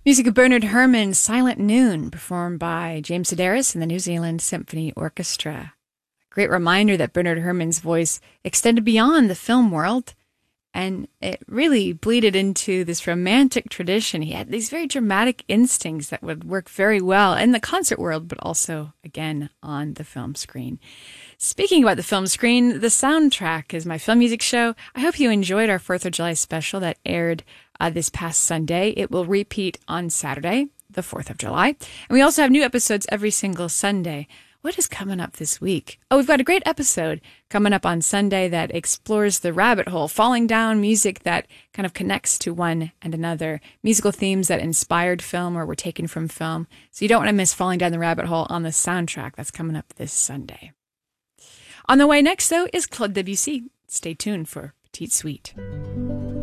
Music of Bernard Herrmann's Silent Noon, performed by James Sedaris and the New Zealand Symphony Orchestra. A great reminder that Bernard Herrmann's voice extended beyond the film world, and it really bleeded into this romantic tradition. He had these very dramatic instincts that would work very well in the concert world, but also, again, on the film screen. Speaking about the film screen, the soundtrack is my film music show. I hope you enjoyed our 4th of July special that aired this past Sunday. It will repeat on Saturday, the 4th of July. And we also have new episodes every single Sunday. What is coming up this week? Oh, we've got a great episode coming up on Sunday that explores the rabbit hole, falling down music that kind of connects to one and another, musical themes that inspired film or were taken from film. So you don't want to miss Falling Down the Rabbit Hole on the soundtrack. That's coming up this Sunday. On the way next, though, is Claude Debussy. Stay tuned for Petite Suite.